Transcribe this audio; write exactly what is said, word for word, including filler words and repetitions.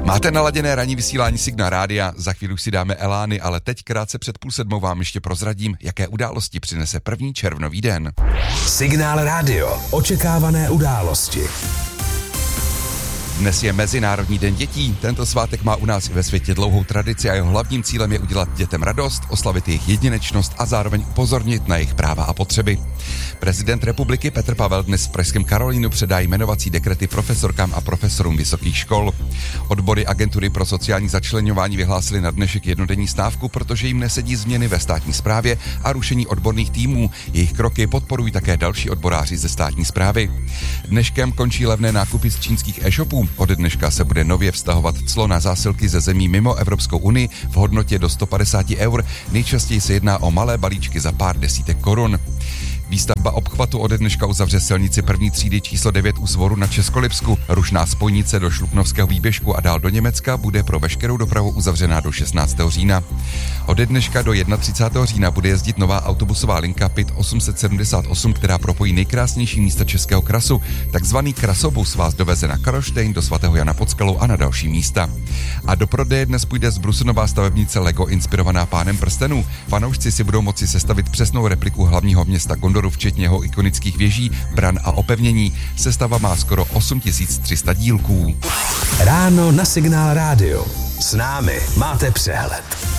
Máte naladěné ranní vysílání Signál rádia, za chvíli už si dáme elány, ale teď krátce před půl sedmou vám ještě prozradím, jaké události přinese první červnový den. Signál rádio, očekávané události. Dnes je Mezinárodní den dětí. Tento svátek má u nás i ve světě dlouhou tradici a jeho hlavním cílem je udělat dětem radost, oslavit jejich jedinečnost a zároveň upozornit na jejich práva a potřeby. Prezident republiky Petr Pavel dnes v pražském Karolínu předá jmenovací dekrety profesorkám a profesorům vysokých škol. Odbory agentury pro sociální začleňování vyhlásily na dnešek jednodenní stávku, protože jim nesedí změny ve státní správě a rušení odborných týmů. Jejich kroky podporují také další odboráři ze státní správy. Dneškem končí levné nákupy z čínských e-shopů. Od dneška se bude nově vztahovat clo na zásilky ze zemí mimo Evropskou unii v hodnotě do sto padesát eur. Nejčastěji se jedná o malé balíčky za pár desítek korun. Výstavba obchvatu ode dneška uzavře silnici první třídy číslo devět u Zvoru na Českolipsku. Rušná spojnice do Šluknovského výběžku a dál do Německa bude pro veškerou dopravu uzavřená do šestnáctého října. Ode dneška do třicátého prvního října bude jezdit nová autobusová linka P I T osm set sedmdesát osm, která propojí nejkrásnější místa Českého krasu. Takzvaný krasobus vás doveze na Karlštejn, do svatého Jana pod Skalou a na další místa. A do prodeje dnes půjde z Brusu nová stavebnice Lego inspirovaná Pánem prstenů. Fanoušci si budou moci sestavit přesnou repliku hlavního města Gondoru, včetně jeho ikonických věží, bran a opevnění. Sestava má skoro osm tisíc tři sta dílků. Ráno na Signál rádio. S námi máte přehled.